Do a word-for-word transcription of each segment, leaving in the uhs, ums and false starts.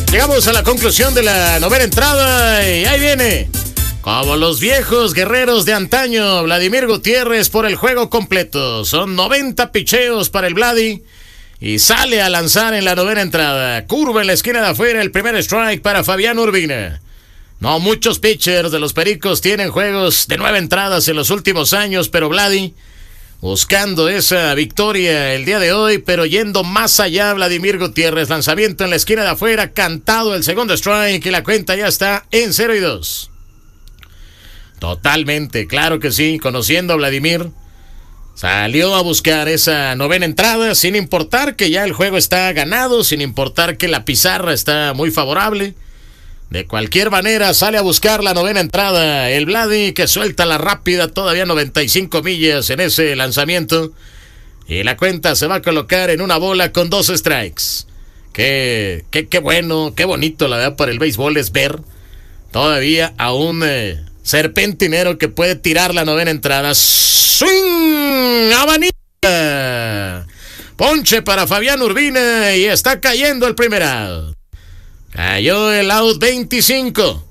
Llegamos a la conclusión de la novena entrada y ahí viene. Como los viejos guerreros de antaño, Vladimir Gutiérrez por el juego completo. Son noventa picheos para el Vladi y sale a lanzar en la novena entrada. Curva en la esquina de afuera, el primer strike para Fabián Urbina. No muchos pitchers de los Pericos tienen juegos de nueve entradas en los últimos años, pero Vladi buscando esa victoria el día de hoy, pero yendo más allá Vladimir Gutiérrez. Lanzamiento en la esquina de afuera, cantado el segundo strike y la cuenta ya está en cero y dos. Totalmente, claro que sí, conociendo a Vladimir, salió a buscar esa novena entrada sin importar que ya el juego está ganado, sin importar que la pizarra está muy favorable. De cualquier manera sale a buscar la novena entrada el Vladi, que suelta la rápida, todavía noventa y cinco millas en ese lanzamiento. Y la cuenta se va a colocar en una bola con dos strikes. Qué, qué, qué bueno, qué bonito la verdad para el béisbol es ver todavía a un eh, serpentinero que puede tirar la novena entrada. ¡Swing! ¡Avanita! Ponche para Fabián Urbina y está cayendo el primer out. Cayó el out veinticinco.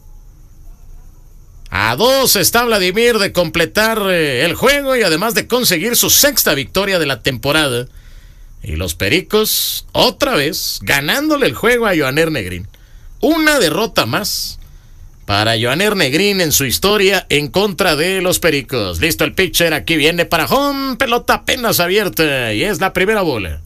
A dos está Vladimir de completar eh, el juego y además de conseguir su sexta victoria de la temporada. Y los Pericos, otra vez, ganándole el juego a Yoaner Negrín. Una derrota más para Yoaner Negrín en su historia en contra de los Pericos. Listo el pitcher, aquí viene para home, pelota apenas abierta y es la primera bola.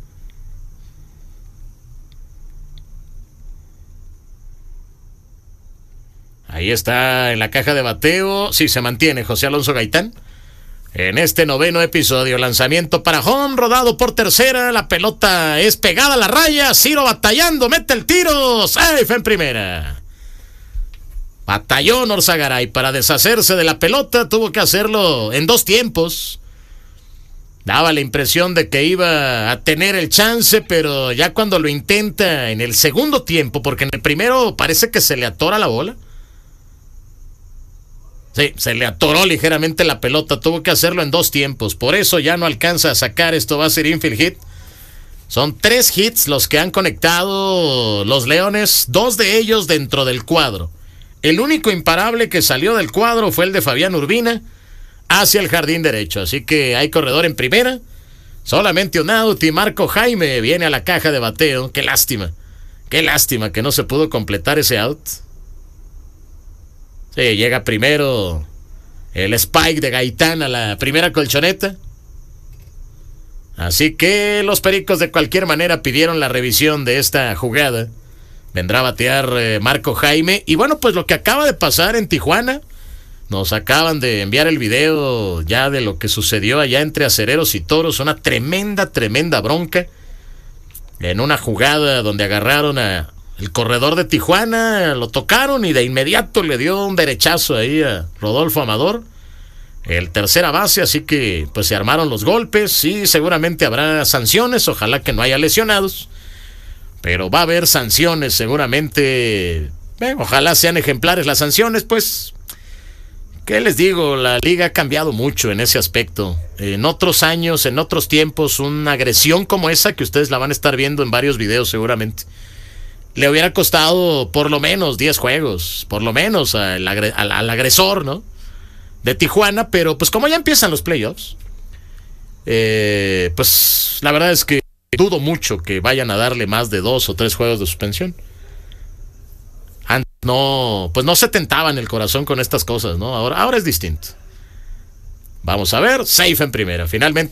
Ahí está en la caja de bateo. Sí, se mantiene José Alonso Gaitán. En este noveno episodio, lanzamiento para home, rodado por tercera. La pelota es pegada a la raya. Ciro batallando, mete el tiro. Safe en primera. Batalló Norzagaray para deshacerse de la pelota. Tuvo que hacerlo en dos tiempos. Daba la impresión de que iba a tener el chance, pero ya cuando lo intenta en el segundo tiempo, porque en el primero parece que se le atora la bola. Sí, se le atoró ligeramente la pelota, tuvo que hacerlo en dos tiempos, por eso ya no alcanza a sacar, esto va a ser infield hit. Son tres hits los que han conectado los Leones, dos de ellos dentro del cuadro. El único imparable que salió del cuadro fue el de Fabián Urbina hacia el jardín derecho, así que hay corredor en primera, solamente un out y Marco Jaime viene a la caja de bateo. Qué lástima, qué lástima que no se pudo completar ese out. Sí, llega primero el spike de Gaitán a la primera colchoneta. Así que los Pericos de cualquier manera pidieron la revisión de esta jugada. Vendrá a batear eh, Marco Jaime. Y bueno, pues lo que acaba de pasar en Tijuana. Nos acaban de enviar el video ya de lo que sucedió allá entre Acereros y Toros. Una tremenda, tremenda bronca. En una jugada donde agarraron a el corredor de Tijuana, lo tocaron y de inmediato le dio un derechazo ahí a Rodolfo Amador, el tercera base, así que pues se armaron los golpes y seguramente habrá sanciones, ojalá que no haya lesionados, pero va a haber sanciones seguramente, eh, ojalá sean ejemplares las sanciones, pues, ¿qué les digo? La liga ha cambiado mucho en ese aspecto. En otros años, en otros tiempos, una agresión como esa, que ustedes la van a estar viendo en varios videos seguramente, le hubiera costado por lo menos diez juegos, por lo menos al, agre- al, al agresor, ¿no? De Tijuana, pero pues como ya empiezan los playoffs, eh, pues la verdad es que dudo mucho que vayan a darle más de dos o tres juegos de suspensión. Antes no, pues no se tentaban el corazón con estas cosas, ¿no? Ahora, ahora es distinto. Vamos a ver, safe en primera, finalmente.